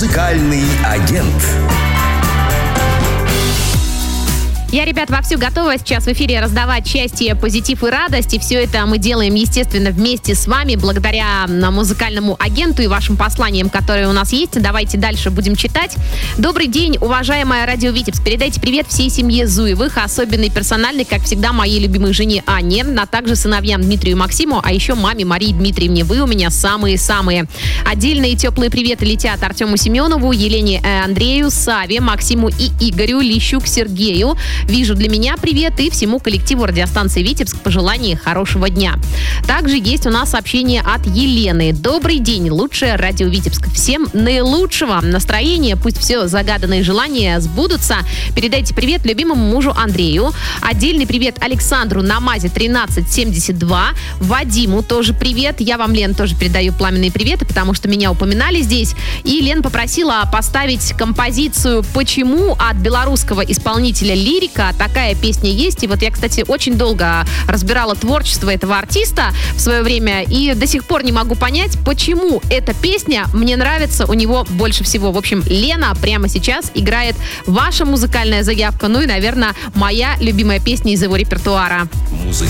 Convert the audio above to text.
Музыкальный агент. Я, ребят, вовсю готова сейчас в эфире раздавать счастье, позитив и радость. И все это мы делаем, естественно, вместе с вами, благодаря музыкальному агенту и вашим посланиям, которые у нас есть. Давайте дальше будем читать. Добрый день, уважаемая Радио Витебск. Передайте привет всей семье Зуевых, особенный и персональный, как всегда, моей любимой жене Анне, а также сыновьям Дмитрию и Максиму, а еще маме Марии Дмитриевне. Вы у меня самые-самые. Отдельные теплые приветы летят Артему Семенову, Елене Андрею, Саве, Максиму и Игорю, Лещук Сергею. Вижу для меня привет и всему коллективу радиостанции Витебск пожелание хорошего дня. Также есть у нас сообщение от Елены. Добрый день, лучшее радио Витебск. Всем наилучшего настроения, пусть все загаданные желания сбудутся. Передайте привет любимому мужу Андрею. Отдельный привет Александру на МАЗе 1372. Вадиму тоже привет. Я вам, Лен, тоже передаю пламенные приветы, потому что меня упоминали здесь. И Лен попросила поставить композицию «Почему» от белорусского исполнителя Лирика. Такая песня есть. И вот я, кстати, очень долго разбирала творчество этого артиста в свое время и до сих пор не могу понять, почему эта песня мне нравится у него больше всего. В общем, Лена прямо сейчас играет ваша музыкальная заявка, ну и, наверное, моя любимая песня из его репертуара. Музыкальный